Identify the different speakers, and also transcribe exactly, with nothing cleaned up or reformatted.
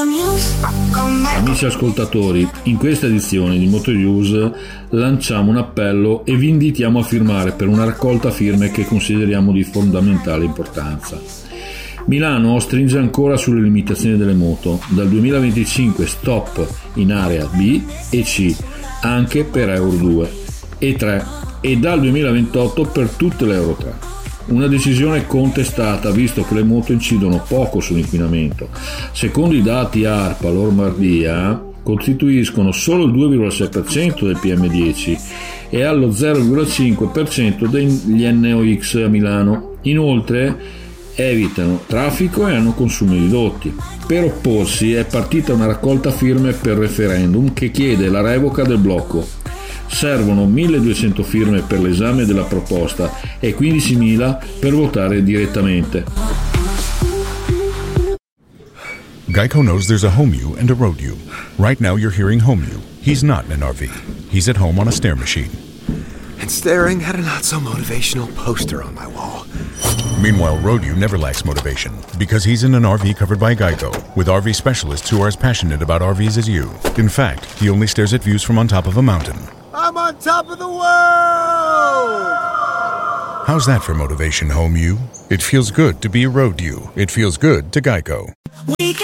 Speaker 1: Amici ascoltatori, in questa edizione di Motonews lanciamo un appello e vi invitiamo a firmare per una raccolta firme che consideriamo di fondamentale importanza. Milano stringe ancora sulle limitazioni delle moto, dal duemilaventicinque stop in area B e C anche per Euro due e tre e dal duemilaventotto per tutte le Euro tre. Una decisione contestata visto che le moto incidono poco sull'inquinamento. Secondo i dati ARPA Lombardia costituiscono solo il due virgola sei per cento del P M dieci e allo zero virgola cinque per cento degli N O X a Milano. Inoltre evitano traffico e hanno consumi ridotti. Per opporsi è partita una raccolta firme per referendum che chiede la revoca del blocco. Servono milleduecento firme per l'esame della proposta e quindicimila per votare direttamente.
Speaker 2: Geico knows there's a home you and a road you. Right now you're hearing home you. He's not in an R V. He's at home on a stair machine.
Speaker 3: And staring at a not-so-motivational poster on my wall.
Speaker 2: Meanwhile, road you never lacks motivation because he's in an R V covered by Geico with R V specialists who are as passionate about R Vs as you. In fact, he only stares at views from on top of a mountain.
Speaker 3: I'm on top of the world!
Speaker 2: How's that for motivation, home you? It feels good to be road you. It feels good to Geico.
Speaker 4: We